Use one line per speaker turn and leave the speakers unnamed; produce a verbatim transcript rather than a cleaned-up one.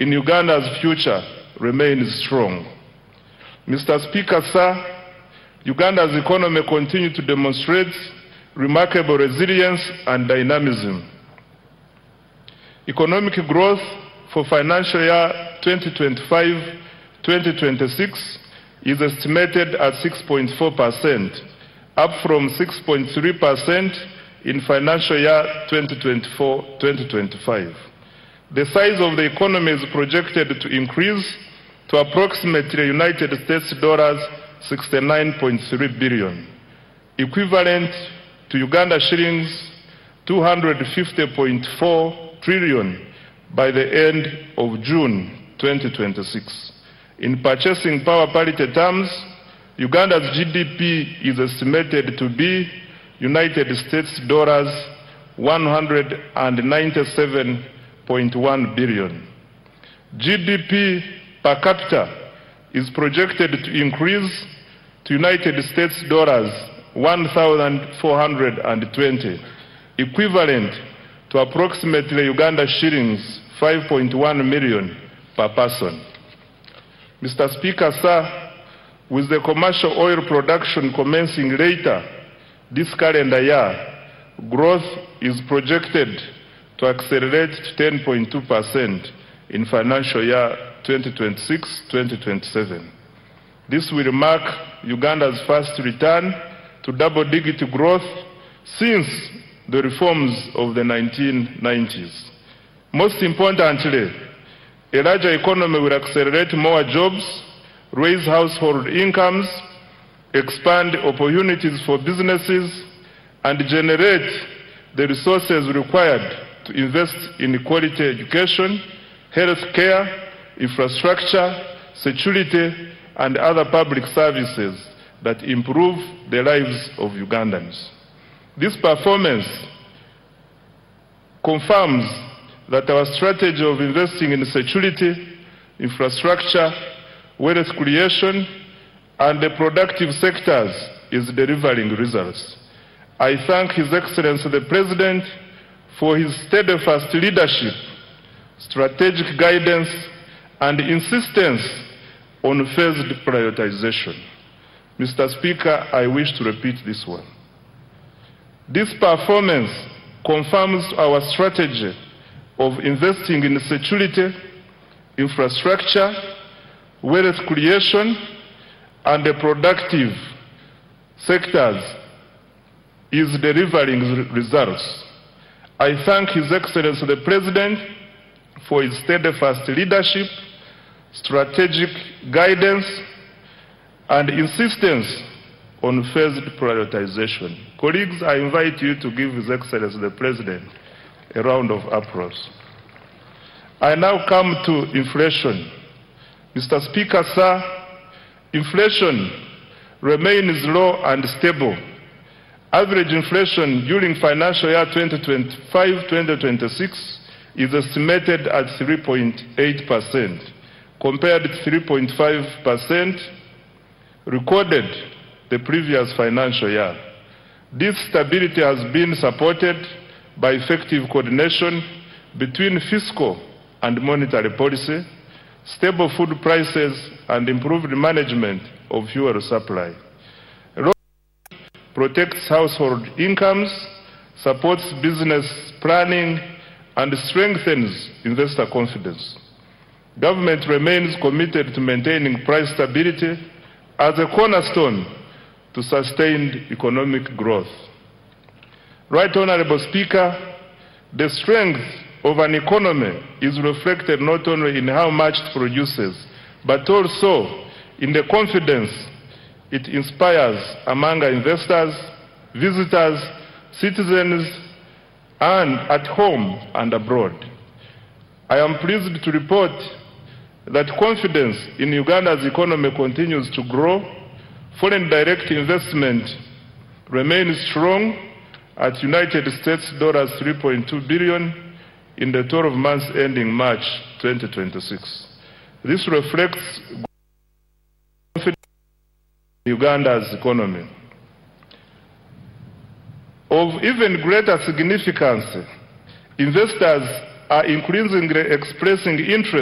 in Uganda's future remains strong. Mister Speaker, sir, Uganda's economy continues to demonstrate remarkable resilience and dynamism. Economic growth for financial year twenty twenty-five twenty twenty-six is estimated at six point four percent, up from six point three percent in financial year twenty twenty-four twenty twenty-five. The size of the economy is projected to increase to approximately United States dollars sixty-nine point three billion, equivalent to Uganda shillings two hundred fifty point four trillion by the end of June twenty twenty-six. In purchasing power parity terms, Uganda's G D P is estimated to be United States dollars one hundred ninety-seven point one billion. G D P per capita is projected to increase to United States dollars one thousand four hundred twenty, equivalent to approximately Uganda shillings five point one million per person. Mister Speaker, sir, with the commercial oil production commencing later this calendar year, growth is projected to accelerate to ten point two percent in financial year twenty twenty-six twenty twenty-seven. This will mark Uganda's first return to double-digit growth since the reforms of the nineteen nineties. Most importantly, a larger economy will accelerate more jobs, raise household incomes, expand opportunities for businesses, and generate the resources required to invest in quality education, health care, infrastructure, security, and other public services that improve the lives of Ugandans. This performance confirms that our strategy of investing in security, infrastructure, wealth creation, and the productive sectors is delivering results. I thank His Excellency the President for his steadfast leadership, strategic guidance, and insistence on phased prioritization. Mister Speaker, I wish to repeat this one. This performance confirms our strategy of investing in security, infrastructure, wealth creation, and the productive sectors is delivering results. I thank His Excellency the President for his steadfast leadership, strategic guidance, and insistence on phased prioritization. Colleagues, I invite you to give His Excellency the President a round of applause. I now come to inflation. Mister Speaker, sir, inflation remains low and stable. Average inflation during financial year twenty twenty-five twenty twenty-six is estimated at three point eight percent, compared to three point five percent recorded the previous financial year. This stability has been supported by effective coordination between fiscal and monetary policy, stable food prices, and improved management of fuel supply. Law protects household incomes, supports business planning, and strengthens investor confidence. Government remains committed to maintaining price stability as a cornerstone to sustained economic growth. Right Honorable Speaker, the strength of an economy is reflected not only in how much it produces, but also in the confidence it inspires among investors, visitors, citizens, and at home and abroad. I am pleased to report that confidence in Uganda's economy continues to grow. Foreign direct investment remains strong at United States dollars three point two billion in the twelve months ending March twenty twenty-six. This reflects confidence in Uganda's economy. Of even greater significance, investors are increasingly expressing interest